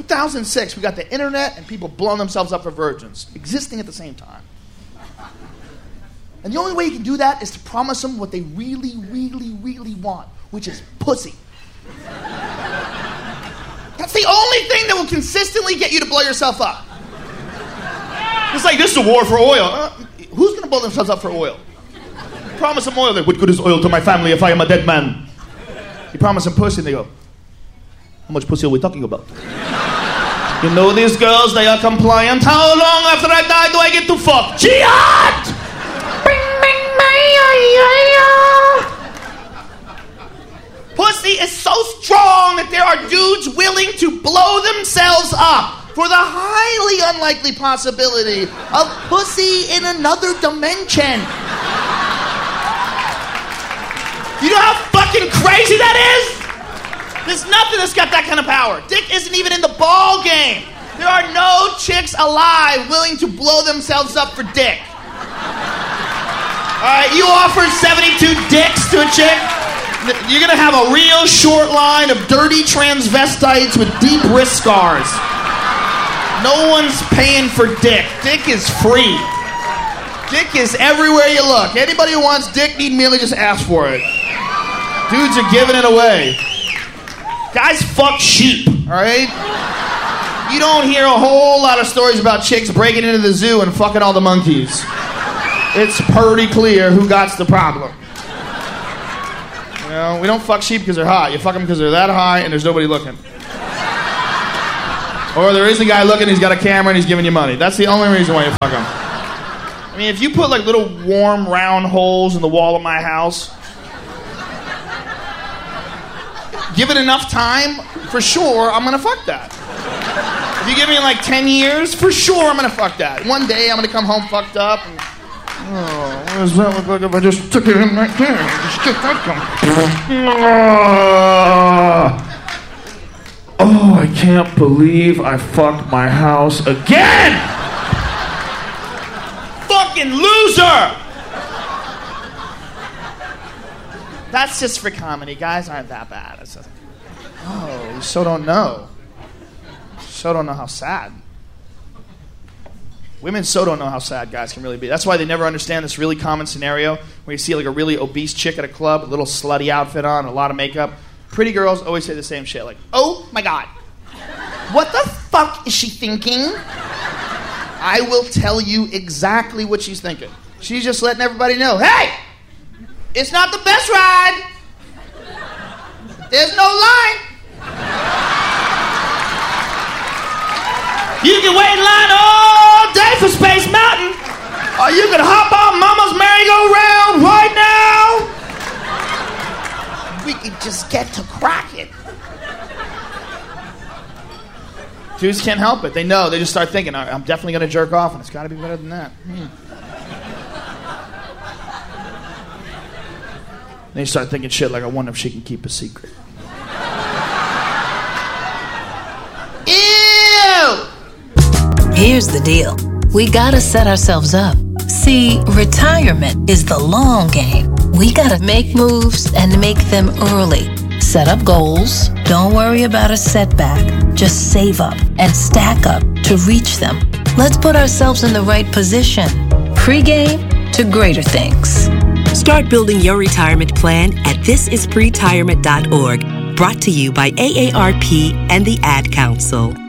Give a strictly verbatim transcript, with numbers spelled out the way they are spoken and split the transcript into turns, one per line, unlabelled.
thousand six, we got the internet and people blowing themselves up for virgins, existing at the same time. And the only way you can do that is to promise them what they really, really, really want, which is pussy. That's the only thing that will consistently get you to blow yourself up. It's like, this is a war for oil. Uh, who's going to blow themselves up for oil? Promise them oil. Like, what good is oil to my family if I am a dead man? You promise them pussy, and they go, how much pussy are we talking about? You know these girls, they are compliant. How long after I die do I get to fuck? Jihad! Pussy is so strong that there are dudes willing to blow themselves up for the highly unlikely possibility of pussy in another dimension. You know how fucking crazy that is? There's nothing that's got that kind of power. Dick isn't even in the ball game. There are no chicks alive willing to blow themselves up for dick. All right, you offered seventy-two dicks to a chick, you're gonna have a real short line of dirty transvestites with deep wrist scars. No one's paying for dick. Dick is free. Dick is everywhere you look. Anybody who wants dick need merely just ask for it. Dudes are giving it away. Guys fuck sheep, all right? You don't hear a whole lot of stories about chicks breaking into the zoo and fucking all the monkeys. It's pretty clear who got the problem. You know, we don't fuck sheep because they're hot. You fuck them because they're that high and there's nobody looking. Or there is a guy looking, he's got a camera and he's giving you money. That's the only reason why you fuck them. I mean, if you put like little warm round holes in the wall of my house, give it enough time, for sure, I'm gonna fuck that. If you give me like ten years, for sure I'm gonna fuck that. One day I'm gonna come home fucked up and, oh, what does that look like if I just took it in right there? Just get that going. Oh, I can't believe I fucked my house again! Fucking loser! That's just for comedy. Guys aren't that bad. It's just, oh, you so don't know. So don't know how sad. Women so don't know how sad guys can really be. That's why they never understand this really common scenario where you see like a really obese chick at a club, a little slutty outfit on, a lot of makeup. Pretty girls always say the same shit, like, oh my God, what the fuck is she thinking? I will tell you exactly what she's thinking. She's just letting everybody know, hey, it's not the best ride. There's no line. You can wait in line all day for Space Mountain, or you can hop on Mama's merry-go-round right now. We could just get to cracking. Dudes can't help it. They know. They just start thinking, I'm definitely going to jerk off, and it's got to be better than that. Hmm. They start thinking shit like, I wonder if she can keep a secret. Ew!
Here's the deal. We gotta set ourselves up. See, retirement is the long game. We gotta make moves and make them early. Set up goals. Don't worry about a setback. Just save up and stack up to reach them. Let's put ourselves in the right position. Pre-game to greater things.
Start building your retirement plan at this is pre retirement dot org. Brought to you by A A R P and the Ad Council.